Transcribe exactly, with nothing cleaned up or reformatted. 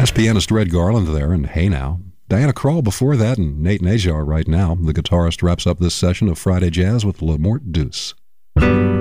Jazz pianist Red Garland there, and Hey Now. Diana Krall before that, and Nate Najar right now. The guitarist wraps up this session of Friday Jazz with Le Mort Douce.